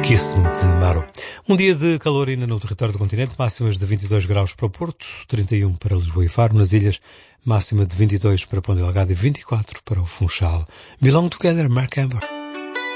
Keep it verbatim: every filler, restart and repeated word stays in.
Kiss Me de Maro. Um dia de calor ainda no território do continente, máximas de vinte e dois graus para o Porto, trinta e um para Lisboa e Faro. Nas ilhas, máxima de vinte e dois para Ponta Delgada e vinte e quatro para o Funchal. Belong Together, Mark Amber.